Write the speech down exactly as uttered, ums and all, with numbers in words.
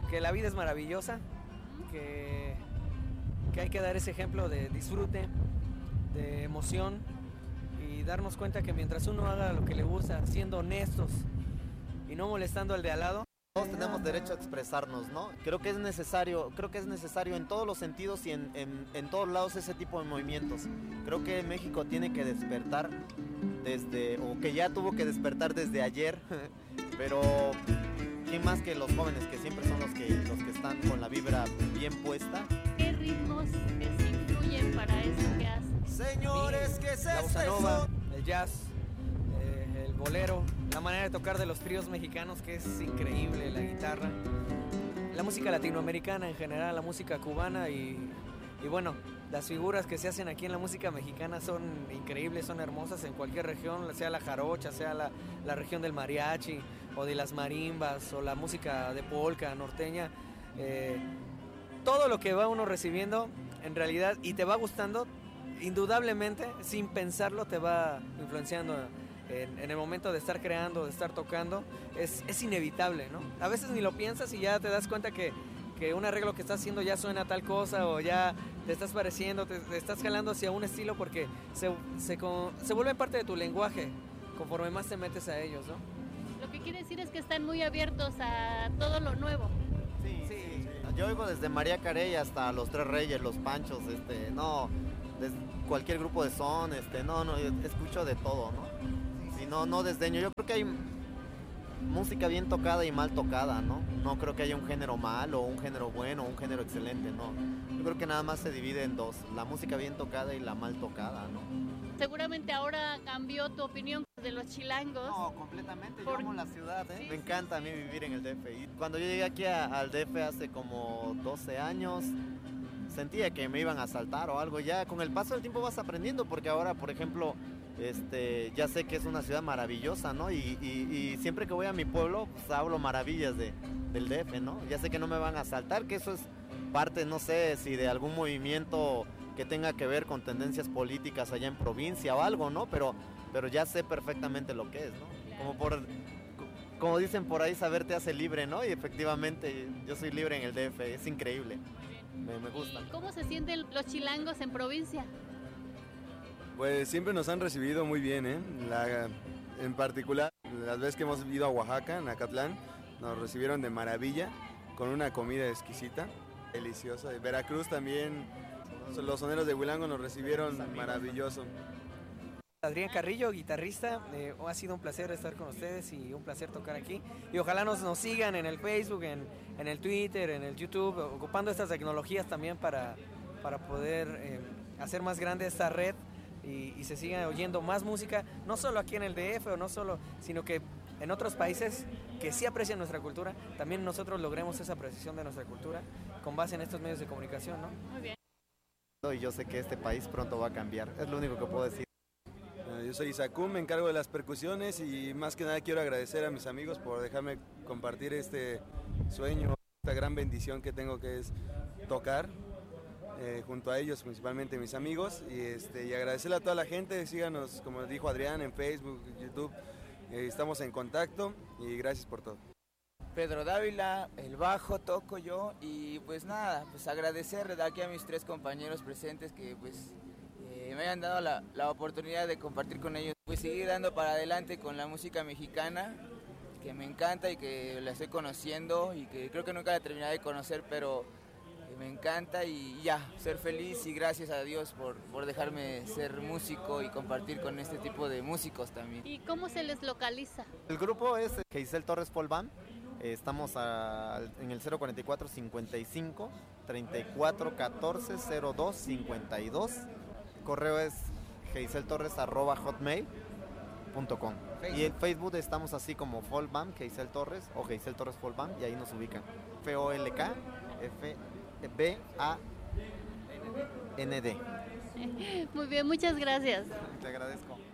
que la vida es maravillosa, que, que hay que dar ese ejemplo de disfrute, de emoción y darnos cuenta que mientras uno haga lo que le gusta, siendo honestos y no molestando al de al lado, todos tenemos derecho a expresarnos, ¿no? Creo que es necesario, creo que es necesario en todos los sentidos y en, en, en todos lados ese tipo de movimientos. Creo que México tiene que despertar desde, o que ya tuvo que despertar desde ayer, pero ¿quién más que los jóvenes, que siempre son los que, los que están con la vibra bien puesta? ¿Qué ritmos les influyen para eso que hacen? Señores, ¿qué es la bossa esto? nova, el jazz, eh, el bolero, la manera de tocar de los tríos mexicanos, que es increíble, la guitarra, la música latinoamericana en general, la música cubana y, y bueno, las figuras que se hacen aquí en la música mexicana son increíbles, son hermosas en cualquier región, sea la jarocha, sea la, la región del mariachi o de las marimbas o la música de polka, norteña. Eh, todo lo que va uno recibiendo en realidad y te va gustando, indudablemente, sin pensarlo, te va influenciando en, en el momento de estar creando, de estar tocando. Es, es inevitable, ¿no? A veces ni lo piensas y ya te das cuenta que, que un arreglo que estás haciendo ya suena tal cosa o ya te estás pareciendo, te, te estás jalando hacia un estilo porque se, se, se vuelve parte de tu lenguaje conforme más te metes a ellos, ¿no? Lo que quiere decir es que están muy abiertos a todo lo nuevo. Sí, sí, sí. Yo oigo desde María Carey hasta Los Tres Reyes, Los Panchos, este, no, desde cualquier grupo de son, este, no, no, escucho de todo, ¿no? Sí, no, no desdeño. Yo creo que hay música bien tocada y mal tocada, ¿no? No creo que haya un género malo, un género bueno, un género excelente, no. Yo creo que nada más se divide en dos, la música bien tocada y la mal tocada, ¿no? Seguramente ahora cambió tu opinión de los chilangos. No, completamente, Por... yo amo la ciudad, ¿eh? Sí, me encanta a mí vivir en el D F. Y cuando yo llegué aquí a, al D F hace como doce años, sentía que me iban a asaltar o algo. Ya con el paso del tiempo vas aprendiendo, porque ahora, por ejemplo, este, ya sé que es una ciudad maravillosa, ¿no? Y, y, y siempre que voy a mi pueblo, pues hablo maravillas de, del D F, ¿no? Ya sé que no me van a asaltar, que eso es parte, no sé, si de algún movimiento que tenga que ver con tendencias políticas allá en provincia o algo, ¿no? Pero, pero ya sé perfectamente lo que es, ¿no? Como por, como dicen por ahí, saber te hace libre, ¿no? Y efectivamente yo soy libre en el D F, es increíble, me, me gusta. ¿Y cómo se sienten los chilangos en provincia? Pues siempre nos han recibido muy bien, ¿eh? La, en particular, las veces que hemos ido a Oaxaca, en Acatlán, nos recibieron de maravilla, con una comida exquisita, deliciosa. En Veracruz también, los soneros de Huilango nos recibieron maravilloso. Adrián Carrillo, guitarrista, eh, ha sido un placer estar con ustedes y un placer tocar aquí. Y ojalá nos, nos sigan en el Facebook, en, en el Twitter, en el YouTube, ocupando estas tecnologías también para, para poder eh, hacer más grande esta red y, y se siga oyendo más música, no solo aquí en el D F o no solo, sino que en otros países que sí aprecian nuestra cultura, también nosotros logremos esa apreciación de nuestra cultura con base en estos medios de comunicación, ¿no? Muy bien. Y yo sé que este país pronto va a cambiar, es lo único que puedo decir. Yo soy Isacún, me encargo de las percusiones y más que nada quiero agradecer a mis amigos por dejarme compartir este sueño, esta gran bendición que tengo, que es tocar eh, junto a ellos, principalmente mis amigos, y, este, y agradecerle a toda la gente. Síganos, como dijo Adrián, en Facebook, YouTube, eh, estamos en contacto y gracias por todo. Pedro Dávila, el bajo, toco yo y pues nada, pues agradecer aquí a mis tres compañeros presentes que pues eh, me hayan dado la, la oportunidad de compartir con ellos, pues seguir dando para adelante con la música mexicana, que me encanta y que la estoy conociendo y que creo que nunca la terminaré de conocer, pero me encanta y ya, ser feliz y gracias a Dios por, por dejarme ser músico y compartir con este tipo de músicos también. ¿Y cómo se les localiza? El grupo es Geisel Torres Folk Band. Estamos a, en el cero cuarenta y cuatro cincuenta y cinco treinta y cuatro catorce cero dos cincuenta y dos. Correo es geiseltorres arroba hotmail punto com. Y en Facebook estamos así como Folk Band, Geisel Torres o Geisel Torres Folk Band y ahí nos ubican. F O L K F B A N D. Muy bien, muchas gracias. Te agradezco.